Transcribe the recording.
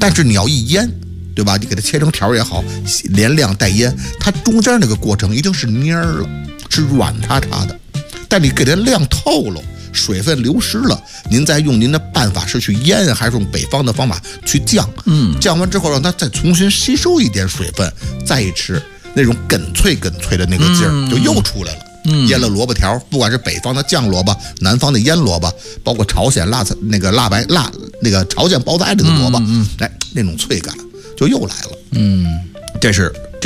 但是你要一腌，对吧？你给它切成条也好，连晾带腌，它中间那个过程一定是蔫了，是软塌塌的。但你给它晾透了，水分流失了，您再用您的办法是去腌，还是用北方的方法去酱？酱完之后让它再重新吸收一点水分，再一吃，那种梗脆的那个劲儿就又出来了。腌了萝卜条，不管是北方的酱萝卜，南方的腌萝卜，包括朝鲜辣那个朝鲜包子爱里的萝卜，那种脆感就又来了。这是